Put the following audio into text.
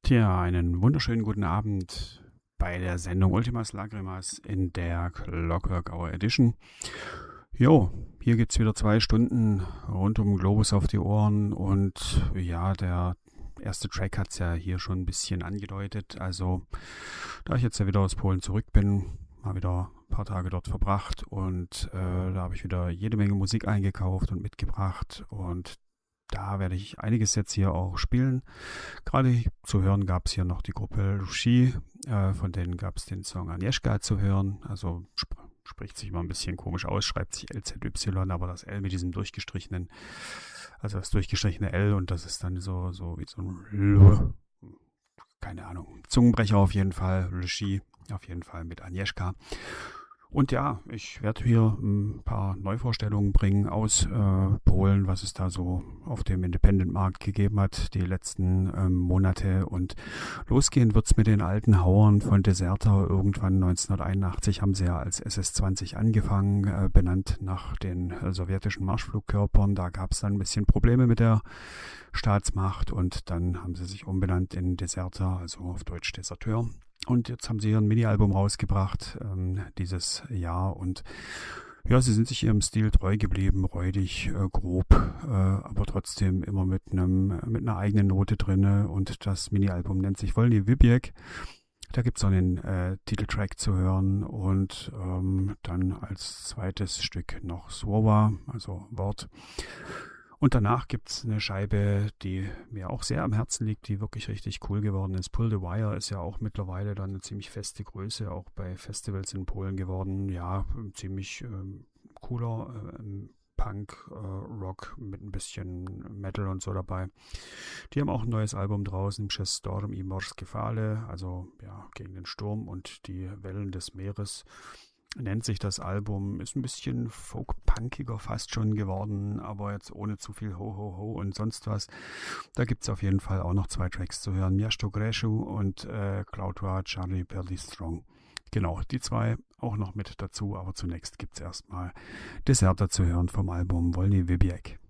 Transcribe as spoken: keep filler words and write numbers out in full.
Tja, einen wunderschönen guten Abend bei der Sendung Ultimas Lagrimas in der Clockwork Hour Edition. Jo, hier gibt's wieder zwei Stunden rund um den Globus auf die Ohren und ja, der erste Track hat's ja hier schon ein bisschen angedeutet. Also, da ich jetzt ja wieder aus Polen zurück bin, mal wieder ein paar Tage dort verbracht und äh, da habe ich wieder jede Menge Musik eingekauft und mitgebracht und da werde ich einiges jetzt hier auch spielen. Gerade zu hören gab es hier noch die Gruppe Rushi, äh, von denen gab es den Song Agnieszka zu hören. Also sp spricht sich immer ein bisschen komisch aus, schreibt sich L Z Y, aber das L mit diesem durchgestrichenen, also das durchgestrichene L und das ist dann so, so wie so ein L, keine Ahnung, Zungenbrecher auf jeden Fall, Rushi auf jeden Fall mit Agnieszka. Und ja, ich werde hier ein paar Neuvorstellungen bringen aus äh, Polen, was es da so auf dem Independent-Markt gegeben hat, die letzten ähm, Monate. Und losgehen wird's mit den alten Hauern von Deserter. Irgendwann neunzehnhunderteinundachtzig haben sie ja als S S zwanzig angefangen, äh, benannt nach den äh, sowjetischen Marschflugkörpern. Da gab's dann ein bisschen Probleme mit der Staatsmacht und dann haben sie sich umbenannt in Deserter, also auf Deutsch Deserteur. Und jetzt haben sie hier ein Mini-Album rausgebracht, ähm, dieses Jahr. Und ja, sie sind sich ihrem Stil treu geblieben, räudig, äh, grob, äh, aber trotzdem immer mit einem mit einer eigenen Note drinne. Und das Mini-Album nennt sich Wolny Wybieg. Da gibt's auch einen äh, Titeltrack zu hören und ähm, dann als zweites Stück noch Słowa, also Wort. Und danach gibt's eine Scheibe, die mir auch sehr am Herzen liegt, die wirklich richtig cool geworden ist. Pull the Wire ist ja auch mittlerweile dann eine ziemlich feste Größe, auch bei Festivals in Polen geworden. Ja, ziemlich ähm, cooler ähm, Punk, äh, Rock mit ein bisschen Metal und so dabei. Die haben auch ein neues Album draußen, Przez Storm i Morskie Fale, also ja, gegen den Sturm und die Wellen des Meeres. Nennt sich das Album, ist ein bisschen folk-punkiger fast schon geworden, aber jetzt ohne zu viel Ho-Ho-Ho und sonst was. Da gibt es auf jeden Fall auch noch zwei Tracks zu hören, Miasto Greshu und äh, Claudia Charlie Perly Strong. Genau, die zwei auch noch mit dazu, aber zunächst gibt es erstmal Deserter zu hören vom Album Wolny Wybieg.